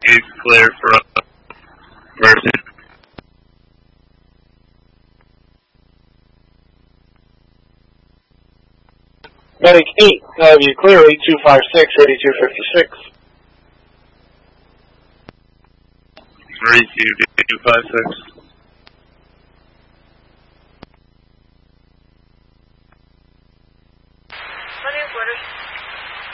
is clear for versus. Medic 8, have you clear 8256, ready 256. 3256.